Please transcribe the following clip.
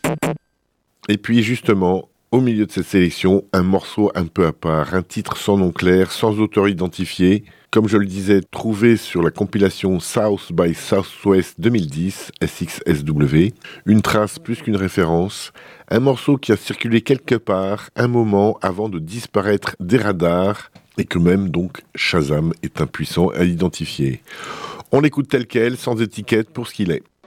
Et puis justement, au milieu de cette sélection, un morceau un peu à part, un titre sans nom clair, sans auteur identifié, comme je le disais, trouvé sur la compilation South by Southwest 2010, SXSW, une trace plus qu'une référence, un morceau qui a circulé quelque part un moment avant de disparaître des radars et que même donc Shazam est impuissant à identifier. On l'écoute tel quel, sans étiquette pour ce qu'il est.